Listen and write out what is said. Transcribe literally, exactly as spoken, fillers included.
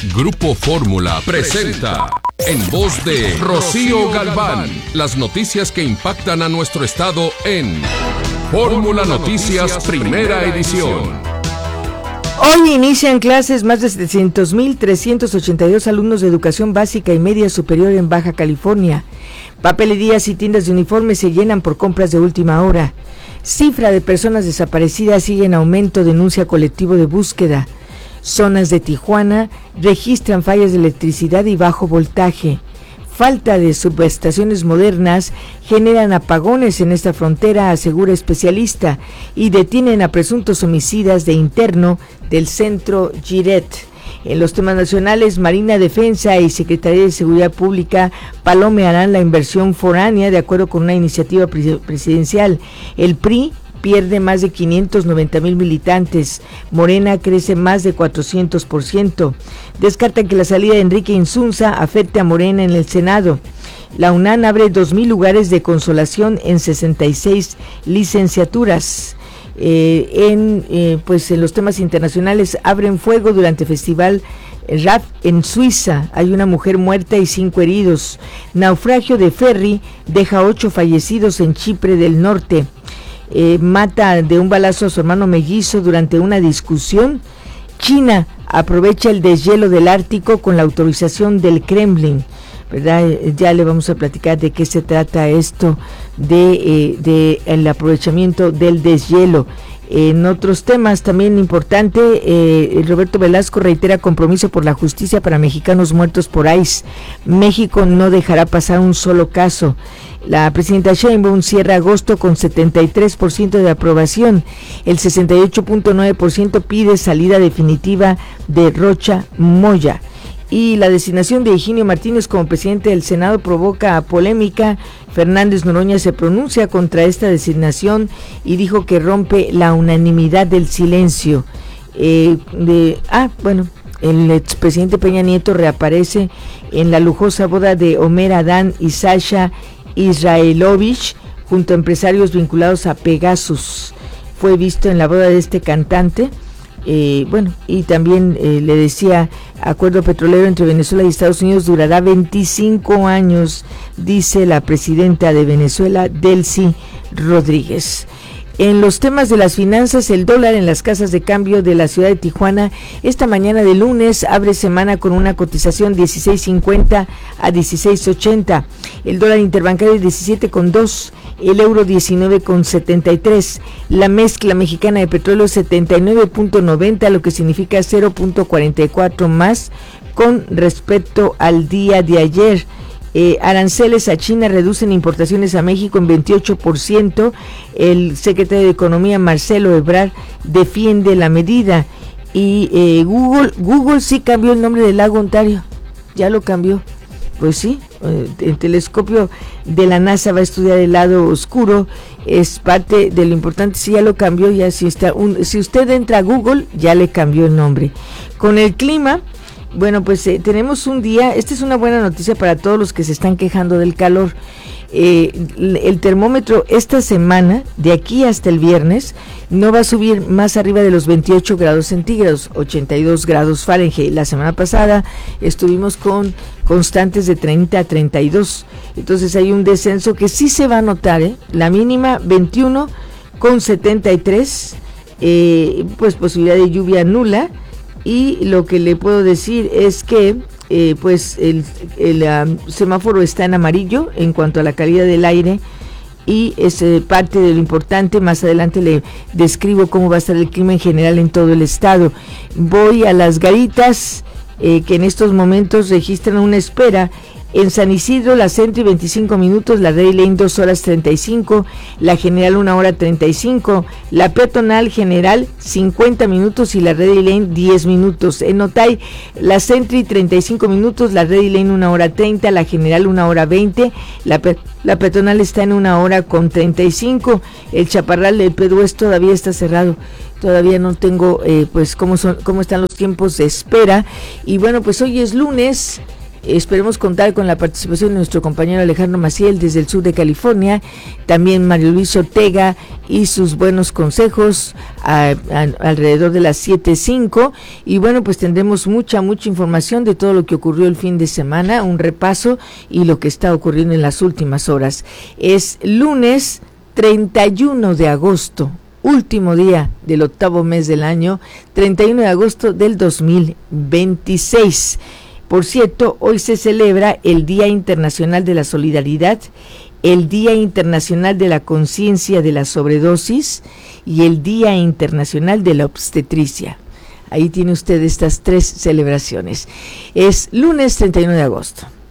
Grupo Fórmula presenta, en voz de Rocío Galván, las noticias que impactan a nuestro estado en Fórmula Noticias Primera Edición. Hoy inician clases más de setecientos mil trescientos ochenta y dos alumnos de educación básica y media superior en Baja California. Papelerías y tiendas de uniformes se llenan por compras de última hora. Cifra de personas desaparecidas sigue en aumento, denuncia colectivo de búsqueda. Zonas de Tijuana registran fallas de electricidad y bajo voltaje. Falta de subestaciones modernas generan apagones en esta frontera, asegura especialista, y detienen a presuntos homicidas de interno del centro Giret. En los temas nacionales, Marina Defensa y Secretaría de Seguridad Pública palomearán la inversión foránea de acuerdo con una iniciativa presidencial. El P R I pierde más de quinientos noventa mil militantes. Morena crece más de cuatrocientos por ciento. Descartan que la salida de Enrique Insunza afecte a Morena en el Senado. La UNAM abre dos mil lugares de consolación en sesenta y seis licenciaturas. Eh, en eh, pues en los temas internacionales, abren fuego durante festival rap en Suiza. Hay una mujer muerta y cinco heridos. Naufragio de ferry deja ocho fallecidos en Chipre del Norte. Eh, mata de un balazo a su hermano mellizo durante una discusión. China aprovecha el deshielo del Ártico con la autorización del Kremlin, ¿verdad? Ya le vamos a platicar de qué se trata esto de, eh, de el aprovechamiento del deshielo. En otros temas también importante, eh, Roberto Velasco reitera compromiso por la justicia para mexicanos muertos por ICE. México no dejará pasar un solo caso. La presidenta Sheinbaum cierra agosto con setenta y tres por ciento de aprobación. El sesenta y ocho punto nueve por ciento pide salida definitiva de Rocha Moya. Y la designación de Higinio Martínez como presidente del Senado provoca polémica. Fernández Noroña se pronuncia contra esta designación y dijo que rompe la unanimidad del silencio. Eh, de, ah, bueno, el expresidente Peña Nieto reaparece en la lujosa boda de Omer Adán y Sasha Israelovich junto a empresarios vinculados a Pegasus. Fue visto en la boda de este cantante. Eh, bueno, y también eh, le decía, acuerdo petrolero entre Venezuela y Estados Unidos durará veinticinco años, dice la presidenta de Venezuela, Delcy Rodríguez. En los temas de las finanzas, el dólar en las casas de cambio de la ciudad de Tijuana esta mañana de lunes abre semana con una cotización dieciséis cincuenta a dieciséis ochenta, el dólar interbancario diecisiete con dos, el euro diecinueve con setenta y tres, la mezcla mexicana de petróleo setenta y nueve punto noventa, lo que significa cero punto cuarenta y cuatro más con respecto al día de ayer. Eh, aranceles a China reducen importaciones a México en veintiocho por ciento. El secretario de Economía, Marcelo Ebrard, defiende la medida. Y eh, Google, Google sí cambió el nombre del lago Ontario. Ya lo cambió. Pues sí, eh, el telescopio de la NASA va a estudiar el lado oscuro. Es parte de lo importante. Si ya lo cambió, ya si está un, si usted entra a Google, ya le cambió el nombre. Con el clima, bueno, pues eh, tenemos un día, esta es una buena noticia para todos los que se están quejando del calor. Eh, el termómetro esta semana, de aquí hasta el viernes, no va a subir más arriba de los veintiocho grados centígrados, ochenta y dos grados Fahrenheit. La semana pasada estuvimos con constantes de treinta a treinta y dos, entonces hay un descenso que sí se va a notar, ¿eh? La mínima veintiuno con setenta y tres, eh, pues posibilidad de lluvia nula. Y lo que le puedo decir es que eh, pues el, el um, semáforo está en amarillo en cuanto a la calidad del aire y es eh, parte de lo importante. Más adelante le describo cómo va a estar el clima en general en todo el estado. Voy a las garitas eh, que en estos momentos registran una espera. En San Isidro, la Sentry veinticinco minutos, la Ray Lane dos horas treinta y cinco, la General una hora treinta y cinco, la Peatonal General cincuenta minutos y la Ray Lane diez minutos. En Otay, la Sentry treinta y cinco minutos, la Ray Lane una hora treinta, la General una hora veinte, la, Pe- la Peatonal está en una hora con treinta y cinco, el Chaparral del Pedúes todavía está cerrado. Todavía no tengo eh, pues cómo son, cómo están los tiempos de espera. Y bueno, pues hoy es lunes. Esperemos contar con la participación de nuestro compañero Alejandro Maciel desde el sur de California, también Mario Luis Ortega y sus buenos consejos a, a, alrededor de las siete cinco, y bueno, pues tendremos mucha, mucha información de todo lo que ocurrió el fin de semana, un repaso y lo que está ocurriendo en las últimas horas. Es lunes treinta y uno de agosto, último día del octavo mes del año, treinta y uno de agosto del dos mil veintiséis. Por cierto, hoy se celebra el Día Internacional de la Solidaridad, el Día Internacional de la Conciencia de la Sobredosis y el Día Internacional de la Obstetricia. Ahí tiene usted estas tres celebraciones. Es lunes treinta y uno de agosto.